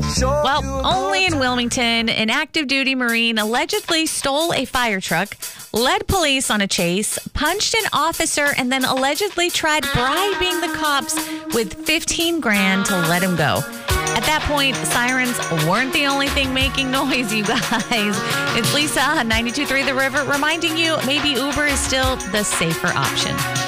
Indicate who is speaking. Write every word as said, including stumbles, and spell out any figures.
Speaker 1: Well, only in Wilmington, an active duty Marine allegedly stole a fire truck, led police on a chase, punched an officer, and then allegedly tried bribing the cops with fifteen grand to let him go. At that point, sirens weren't the only thing making noise, you guys. It's Lisa on ninety-two point three The River reminding you maybe Uber is still the safer option.